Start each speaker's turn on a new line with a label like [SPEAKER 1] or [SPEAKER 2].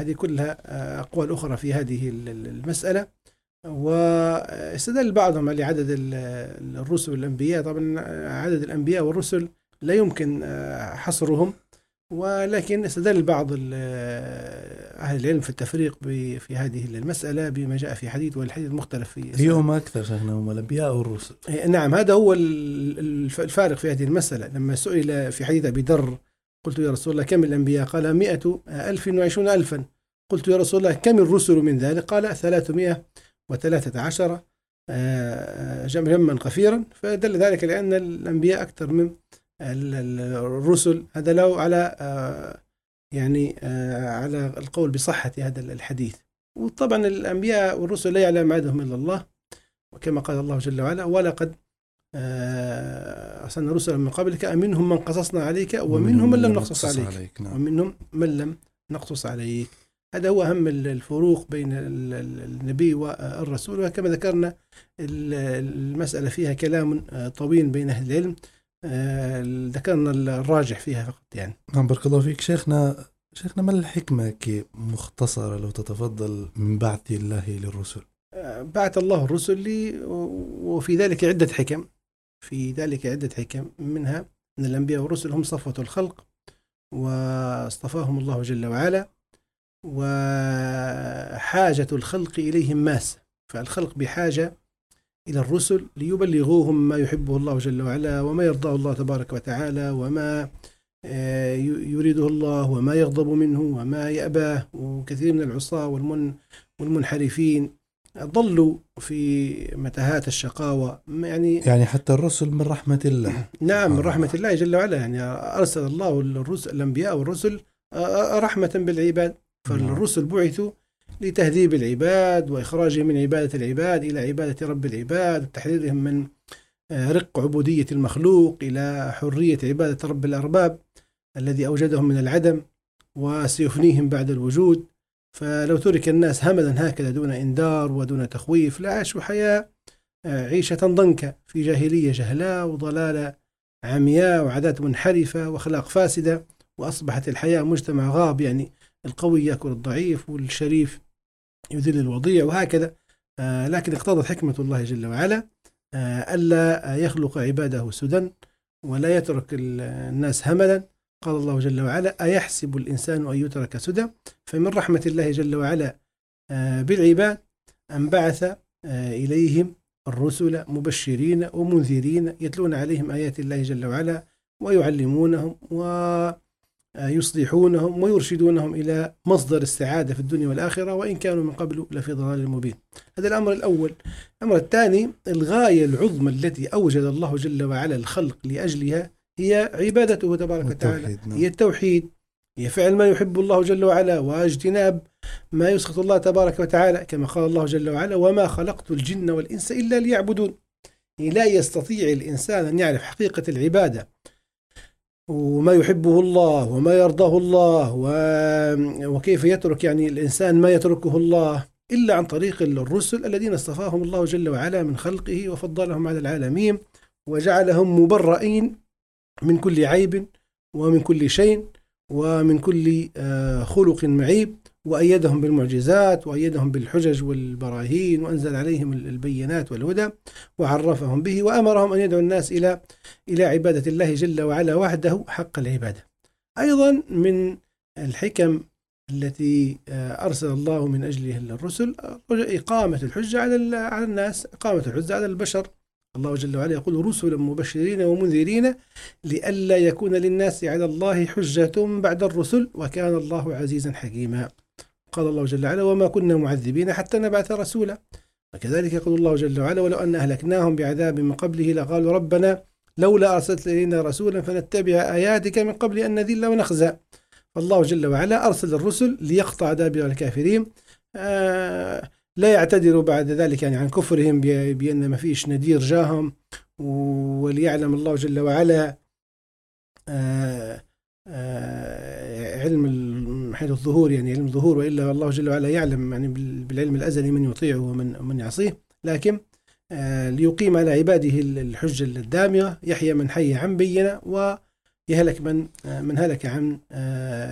[SPEAKER 1] هذه كلها أقوال أخرى في هذه المسألة. واستدل بعضهم على عدد الرسل والأنبياء. طبعا عدد الأنبياء والرسل لا يمكن حصرهم، ولكن استدل بعض أهل العلم في التفريق في هذه المسألة بما جاء في حديث، والحديث مختلف في
[SPEAKER 2] هم أكثر شيخنا هم الأنبياء والرسل.
[SPEAKER 1] نعم، هذا هو الفارق في هذه المسألة. لما سئل في حديث أبي ذر قلت يا رسول الله كم الأنبياء؟ قال 120,000. قلت يا رسول الله كم الرسل من ذلك؟ قال 313 جمعا غفيرا. فدل ذلك لأن الأنبياء أكثر من الرسل. هذا لو على على القول بصحة هذا الحديث. وطبعا الأنبياء والرسل لا يعلم عددهم إلا الله، وكما قال الله جل وعلا ولقد أرسلنا رسلا من قبلك منهم من قصصنا عليك ومنهم من لم نقصص عليك.
[SPEAKER 2] نعم.
[SPEAKER 1] ومنهم من لم نقصص عليك. هذا هو أهم الفروق بين النبي والرسول. وكما ذكرنا المسألة فيها كلام طويل بين أهل العلم، ذكرنا الراجح فيها فقط يعني.
[SPEAKER 2] نعم بارك الله فيك شيخنا. ما الحكمة مختصرة لو تتفضل من بعث الله للرسل؟
[SPEAKER 1] بعث الله الرسل لي، وفي ذلك عدة حكم. منها أن الأنبياء والرسل هم صفوة الخلق، واصطفاهم الله جل وعلا، وحاجة الخلق إليهم ماسة. فالخلق بحاجة إلى الرسل ليبلغوهم ما يحبه الله جل وعلا، وما يرضاه الله تبارك وتعالى، وما يريده الله، وما يغضب منه، وما يأباه. وكثير من العصاة والمنحرفين ضلوا في متاهات الشقاوة. يعني
[SPEAKER 2] حتى الرسل من رحمة الله.
[SPEAKER 1] نعم، من رحمة الله جل وعلا. يعني أرسل الله الأنبياء والرسل رحمة بالعباد. فالرسل بعثوا لتهذيب العباد وإخراجهم من عبادة العباد إلى عبادة رب العباد، وتحريرهم من رق عبودية المخلوق إلى حرية عبادة رب الأرباب الذي أوجدهم من العدم وسيفنيهم بعد الوجود. فلو ترك الناس هملا هكذا دون إنذار ودون تخويف لعاشوا حياة عيشة ضنكة في جاهلية جهلاء وضلالة عمياء وعادات منحرفة وأخلاق فاسدة، وأصبحت الحياة مجتمع غاب. يعني القوي يأكل الضعيف والشريف يذل الوضيع وهكذا. لكن اقتضت حكمة الله جل وعلا ألا يخلق عباده سدى ولا يترك الناس هملا. قال الله جل وعلا أيحسب الإنسان أن يترك سدى؟ فمن رحمة الله جل وعلا بالعباد أن بعث إليهم الرسل مبشرين ومنذرين يتلون عليهم آيات الله جل وعلا ويعلمونهم ويصلحونهم ويرشدونهم إلى مصدر السعادة في الدنيا والآخرة، وإن كانوا من قبل لفي ضلال مبين. هذا الأمر الأول. الأمر الثاني، الغاية العظمى التي أوجد الله جل وعلا الخلق لأجلها هي عبادته تبارك وتعالى. هي التوحيد، هي فعل ما يحب الله جل وعلا واجتناب ما يسخط الله تبارك وتعالى، كما قال الله جل وعلا وما خلقت الجن والإنس إلا ليعبدون. لا يستطيع الإنسان أن يعرف حقيقة العبادة وما يحبه الله وما يرضاه الله وكيف يترك الإنسان ما يتركه الله إلا عن طريق الرسل الذين اصطفاهم الله جل وعلا من خلقه وفضلهم على العالمين وجعلهم مبرئين من كل عيب ومن كل شيء ومن كل خلق معيب، وأيدهم بالمعجزات وأيدهم بالحجج والبراهين، وأنزل عليهم البينات والهدى وعرفهم به، وأمرهم أن يدعو الناس إلى عبادة الله جل وعلا وحده حق العبادة. أيضا من الحكم التي أرسل الله من أجلها الرسل إقامة الحجة على الناس، إقامة الحجة على البشر. الله جل وعلا يقول رسلا مبشرين ومنذرين لئلا يكون للناس على الله حجة بعد الرسل وكان الله عزيزا حكيما. قال الله جل وعلا وما كنا معذبين حتى نبعث رسولا. وكذلك يقول الله جل وعلا ولو أن أهلكناهم بعذاب من قبله لقالوا ربنا لولا أرسلت إلينا رسولا فنتبع آياتك من قبل أن نذل ونخزى. فالله جل وعلا أرسل الرسل ليقطع دابر الكافرين، لا يعتذروا بعد ذلك عن كفرهم بأن ما فيش نذير جاهم، وليعلم الله جل وعلا علم حيث الظهور، علم الظهور، وإلا الله جل وعلا يعلم بالعلم الأزلي من يطيعه ومن يعصيه. لكن ليقيم على عباده الحجة الدامغة، يحيى من حي عن بينة ويهلك من هلك عن